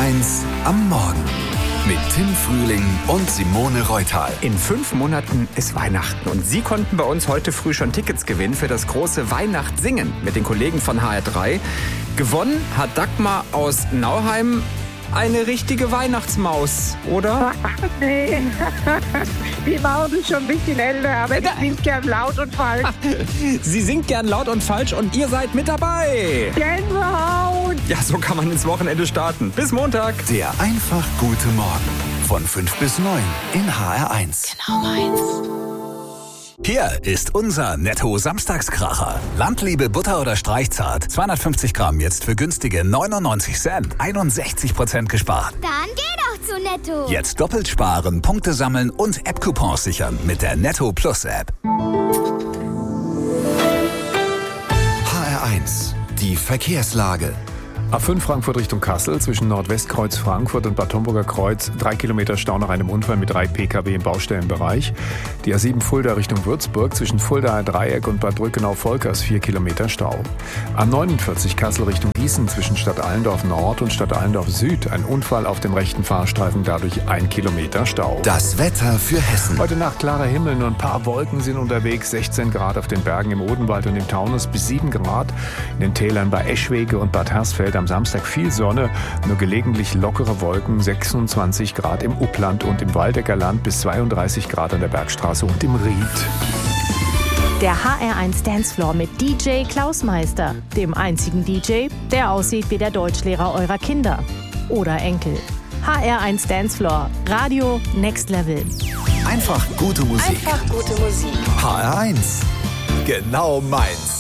HR1 am Morgen. Mit Tim Frühling und Simone Reuthal. In 5 Monaten ist Weihnachten und Sie konnten bei uns heute früh schon Tickets gewinnen für das große Weihnachtssingen mit den Kollegen von HR3. Gewonnen hat Dagmar aus Nauheim. Eine richtige Weihnachtsmaus, oder? Nee, die Maus ist schon ein bisschen älter, aber ich singe gern laut und falsch. Sie singt gern laut und falsch und ihr seid mit dabei. Gänsehaut! Ja, so kann man ins Wochenende starten. Bis Montag. Der einfach gute Morgen. Von 5 bis 9 in HR1. Genau meins. Hier ist unser Netto-Samstagskracher. Landliebe Butter oder Streichzart. 250 Gramm jetzt für günstige 99 Cent. 61% gespart. Dann geh doch zu Netto. Jetzt doppelt sparen, Punkte sammeln und App-Coupons sichern mit der Netto Plus App. HR1, die Verkehrslage. A5 Frankfurt Richtung Kassel zwischen Nordwestkreuz Frankfurt und Bad Homburger Kreuz 3 Kilometer Stau nach einem Unfall mit 3 Pkw im Baustellenbereich. Die A7 Fulda Richtung Würzburg zwischen Fuldaer Dreieck und Bad Brückenau-Volkers 4 Kilometer Stau. A49 Kassel Richtung Gießen zwischen Stadt Allendorf Nord und Stadt Allendorf Süd. Ein Unfall auf dem rechten Fahrstreifen, dadurch 1 Kilometer Stau. Das Wetter für Hessen. Heute Nacht klarer Himmel, nur ein paar Wolken sind unterwegs. 16 Grad auf den Bergen im Odenwald und im Taunus bis 7 Grad. In den Tälern bei Eschwege und Bad Hersfeld am Samstag viel Sonne, nur gelegentlich lockere Wolken, 26 Grad im Upland und im Waldecker Land bis 32 Grad an der Bergstraße und im Ried. Der HR1 Dancefloor mit DJ Klaus Meister, dem einzigen DJ, der aussieht wie der Deutschlehrer eurer Kinder oder Enkel. HR1 Dancefloor, Radio Next Level. Einfach gute Musik. Einfach gute Musik. HR1, genau meins.